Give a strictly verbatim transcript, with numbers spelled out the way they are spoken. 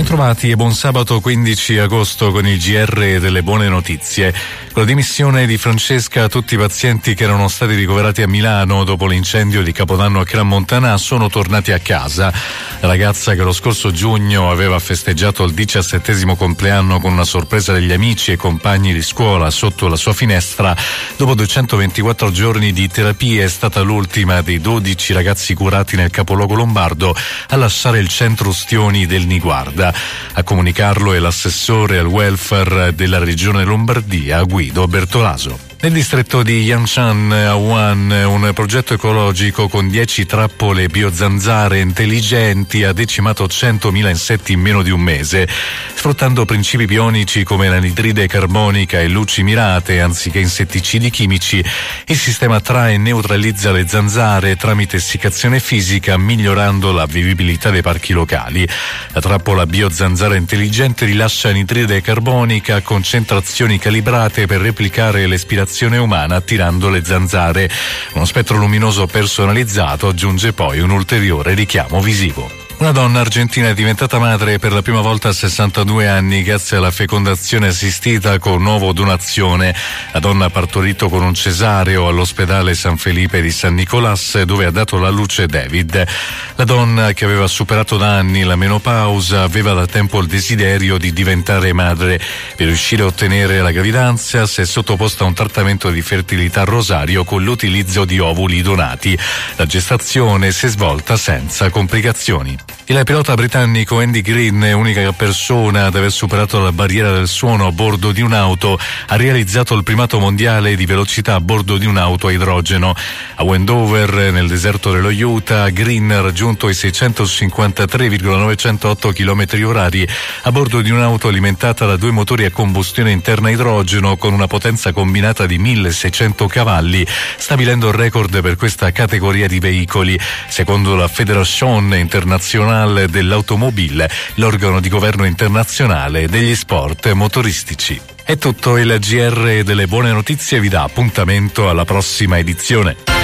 Bentrovati e buon sabato quindici agosto con il G R delle buone notizie. Con la dimissione di Francesca, tutti i pazienti che erano stati ricoverati a Milano dopo l'incendio di Capodanno a Crans-Montana sono tornati a casa. La ragazza che lo scorso giugno aveva festeggiato il diciassettesimo compleanno con una sorpresa degli amici e compagni di scuola sotto la sua finestra, dopo duecentoventiquattro giorni di terapie è stata l'ultima dei dodici ragazzi curati nel capoluogo lombardo a lasciare il centro ustioni del Niguarda. A comunicarlo è l'assessore al welfare della regione Lombardia, Guido Bertolaso. Nel distretto di Yangshan a Wuhan, un progetto ecologico con dieci trappole biozanzare intelligenti ha decimato centomila insetti in meno di un mese, sfruttando principi bionici come l'anidride carbonica e luci mirate anziché insetticidi chimici. Il sistema attrae e neutralizza le zanzare tramite essiccazione fisica, migliorando la vivibilità dei parchi locali. La trappola biozanzara intelligente rilascia anidride carbonica a concentrazioni calibrate per replicare l'espirazione umana attirando le zanzare. Uno spettro luminoso personalizzato aggiunge poi un ulteriore richiamo visivo. Una donna argentina è diventata madre per la prima volta a sessantadue anni grazie alla fecondazione assistita con nuovo donazione. La donna ha partorito con un cesareo all'ospedale San Felipe di San Nicolás, dove ha dato alla luce David. La donna, che aveva superato da anni la menopausa, aveva da tempo il desiderio di diventare madre. Per riuscire a ottenere la gravidanza si è sottoposta a un trattamento di fertilità a rosario con l'utilizzo di ovuli donati. La gestazione si è svolta senza complicazioni. Il pilota britannico Andy Green, unica persona ad aver superato la barriera del suono a bordo di un'auto, ha realizzato il primato mondiale di velocità a bordo di un'auto a idrogeno. A Wendover, nel deserto dello Utah, Green ha raggiunto i seicentocinquantatré virgola novecentootto chilometri orari a bordo di un'auto alimentata da due motori a combustione interna a idrogeno con una potenza combinata di milleseicento cavalli, stabilendo il record per questa categoria di veicoli. Secondo la Fédération Internationale dell'Automobile, l'organo di governo internazionale degli sport motoristici. È tutto, il G R delle buone notizie vi dà appuntamento alla prossima edizione.